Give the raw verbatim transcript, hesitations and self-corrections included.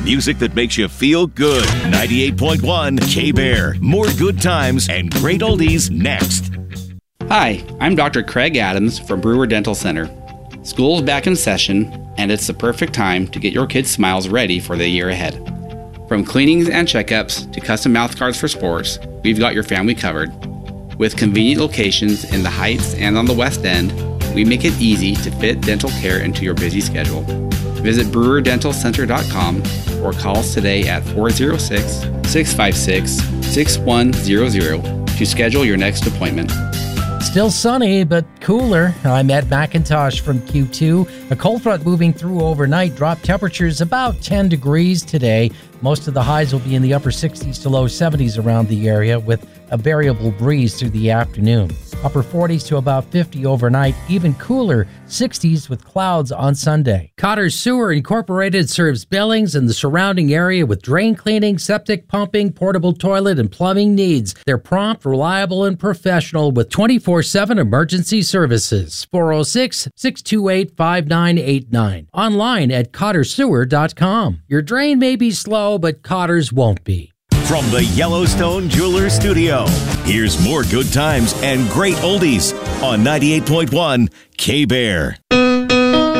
Music that makes you feel good. ninety-eight point one K-Bear. More good times and great oldies next. Hi, I'm Doctor Craig Adams from Brewer Dental Center. School's back in session, and it's the perfect time to get your kids' smiles ready for the year ahead. From cleanings and checkups to custom mouth guards for sports, we've got your family covered. With convenient locations in the Heights and on the West End, we make it easy to fit dental care into your busy schedule. Visit brewer dental center dot com or call us today at four oh six, six five six, six one zero zero to schedule your next appointment. Still sunny, but cooler. I'm Ed McIntosh from Q two. A cold front moving through overnight dropped temperatures about ten degrees today. Most of the highs will be in the upper sixties to low seventies around the area with a variable breeze through the afternoon. Upper forties to about fifty overnight, even cooler sixties with clouds on Sunday. Cotter Sewer Incorporated serves Billings and the surrounding area with drain cleaning, septic pumping, portable toilet, and plumbing needs. They're prompt, reliable, and professional with twenty-four seven emergency services. four oh six, six two eight, five nine eight nine. Online at cotter sewer dot com. Your drain may be slow, but Cotter's won't be. From the Yellowstone Jewelers Studio, here's more good times and great oldies on ninety-eight point one K-Bear.